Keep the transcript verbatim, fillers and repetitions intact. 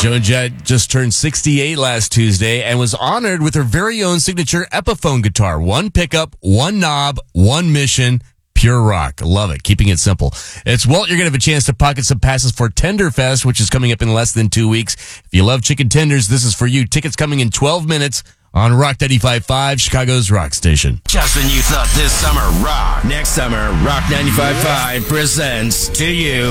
Joan Jett just turned sixty-eight last Tuesday and was honored with her very own signature Epiphone guitar. One pickup, one knob, one mission. Pure rock. Love it. Keeping it simple. It's Walt. You're going to have a chance to pocket some passes for Tenderfest, which is coming up in less than two weeks. If you love chicken tenders, this is for you. Tickets coming in twelve minutes on Rock ninety-five point five, Chicago's rock station. Just when you thought this summer rock. Next summer, Rock ninety-five point five presents to you